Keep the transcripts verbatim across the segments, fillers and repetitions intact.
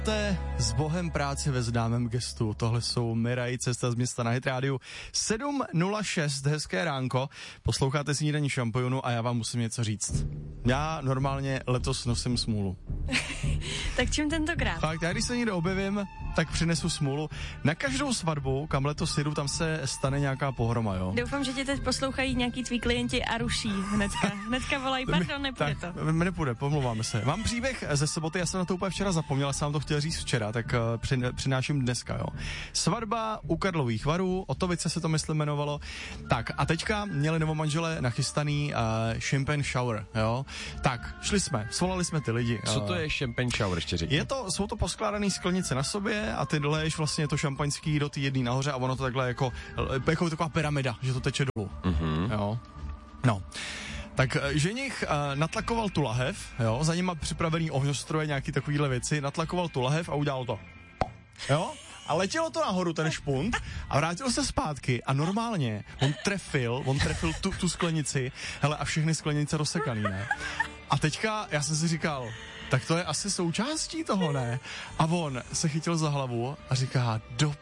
S Bohem práci ve známém gestu. Tohle jsou Miraj, Cesta z města na Hit rádiu. sedm nula šest, hezké ránko. Posloucháte Snídaní šampionu a já vám musím něco říct. Já normálně letos nosím smůlu. Tak čím tentokrát? Fakt, já když se někde objevím, tak přinesu smůlu. Na každou svatbu, kam letos jedu, tam se stane nějaká pohroma, jo. Doufám, že tě teď poslouchají nějaký tví klienti a ruší hnedka. Hnedka volají, pardon, nepůjde tak, to. Mi nepůjde, pomlouváme se. Mám příběh ze soboty, já jsem na to úplně včera zapomněl, jsem vám to chtěl říct včera, tak uh, přin, přináším dneska, jo. Svatba u Karlových Varů, Otovice se to myslím jmenovalo. Tak a teďka měli novomanželé nachystaný uh, champagne shower, jo. Tak, šli jsme, svolali jsme ty lidi. Co to je champagne shower, ještě řekni? Je to, jsou to poskládané sklenice na sobě a ty doleješ vlastně to šampaňský do ty jedný nahoře a ono to takhle jako, jako taková pyramida, že to teče dolů. Mm-hmm. Jo. No. Tak ženich uh, natlakoval tu lahev, jo, za ním má připravený ohňostroje, nějaký takovýhle věci, natlakoval tu lahev a udělal to. Jo? A letělo to nahoru, ten špunt, a vrátil se zpátky a normálně on trefil, on trefil tu, tu sklenici, hele, a všechny sklenice rozsekaný, ne? A teďka já jsem si říkal, tak to je asi součástí toho, ne? A on se chytil za hlavu a říká, do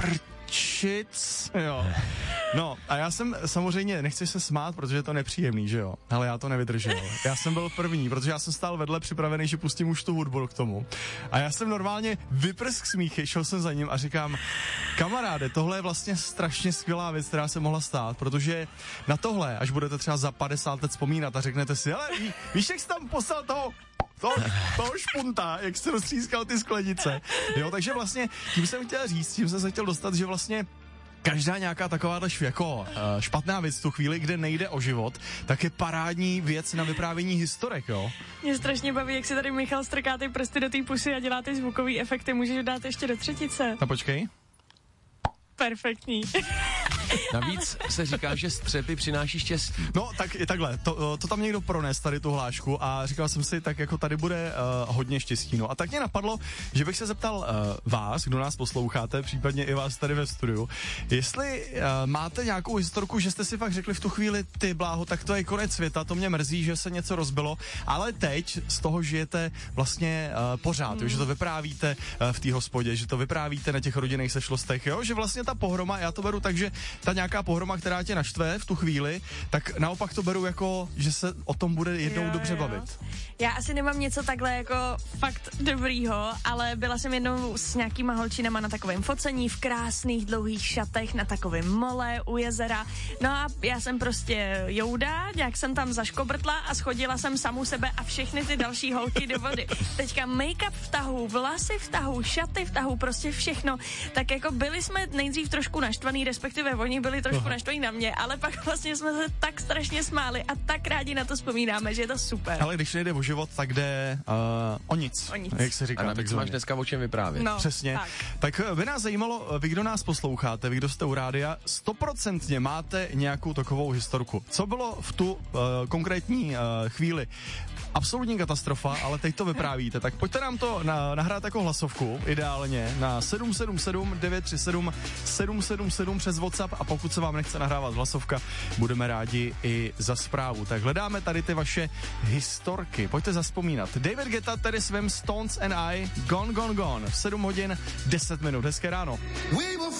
prčic, jo. No, a já jsem samozřejmě, nechci se smát, protože je to nepříjemný, že jo? Ale já to nevydržel. Já jsem byl první, protože já jsem stál vedle připravený, že pustím už tu hudbu k tomu. A já jsem normálně vyprsk smíchy, šel jsem za ním a říkám, kamaráde, tohle je vlastně strašně skvělá věc, která se mohla stát, protože na tohle, až budete třeba za padesát let vzpomínat a řeknete si, ale ví, víš, jak jsi tam poslal toho To, toho špunta, jak jsi roztřískal ty sklenice. Jo, takže vlastně tím jsem chtěl říct, tím jsem se chtěl dostat, že vlastně každá nějaká takováhle jako uh, špatná věc v tu chvíli, kde nejde o život, tak je parádní věc na vyprávění historek, jo. Mě strašně baví, jak si tady Michal strká ty prsty do té pusy a dělá ty zvukový efekty. Můžeš dát ještě do třetice? No počkej. Perfektní. Navíc se říká, že střepy přináší štěstí. No, tak je takhle, to, to tam někdo prones tady tu hlášku a říkal jsem si, tak jako tady bude uh, hodně štěstí. No a tak mě napadlo, že bych se zeptal uh, vás, kdo nás posloucháte, případně i vás tady ve studiu, jestli uh, máte nějakou historku, že jste si fakt řekli v tu chvíli, ty bláho, tak to je konec světa, to mě mrzí, že se něco rozbilo, ale teď z toho žijete vlastně uh, pořád, hmm. jo, že to vyprávíte uh, v té hospodě, že to vyprávíte na těch rodinných sešlostech, jo, že vlastně ta pohroma, já to beru tak, že ta nějaká pohroma, která tě naštve v tu chvíli, tak naopak to beru jako, že se o tom bude jednou jo, dobře jo. bavit. Já asi nemám něco takhle jako fakt dobrýho, ale byla jsem jednou s nějakýma holčinama na takovém focení v krásných dlouhých šatech na takovém mole u jezera. No a já jsem prostě jouda, nějak jsem tam zaškobrtla a schodila jsem samu sebe a všechny ty další holky do vody. Teďka make-up v tahu, vlasy v tahu, šaty v tahu, prostě všechno. Tak jako byli jsme nejdřív trošku naštvaný, respektive oni byli trošku naštvaní na mě, ale pak vlastně jsme se tak strašně smáli a tak rádi na to vzpomínáme, že je to super. Ale když nejde o život, tak jde uh, o nic, o nic, jak se říká. A navíc máš dneska o čem vyprávět. No, přesně. Tak. tak by nás zajímalo, vy, kdo nás posloucháte, vy, kdo jste u rádia, stoprocentně máte nějakou takovou historku. Co bylo v tu uh, konkrétní uh, chvíli? Absolutní katastrofa, ale teď to vyprávíte. Tak pojďte nám to na, nahrát jako hlasovku, ideálně, na sedm sedm sedm devět tři sedm sedm sedm sedm přes WhatsApp, a pokud se vám nechce nahrávat hlasovka, budeme rádi i za zprávu. Tak hledáme tady ty vaše historky. Pojďte zazpomínat. David Guetta tady svým Stones and I, Gone, Gone, Gone. V sedm hodin deset minut. Hezké ráno.